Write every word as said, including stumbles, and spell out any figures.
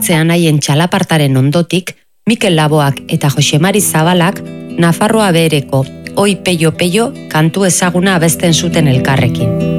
esnatzean haien txalapartaren ondotik, Mikel Laboak eta Josemari Zabalak Nafarroa behereko Oi Peio Peio kantu ezaguna abesten zuten elkarrekin.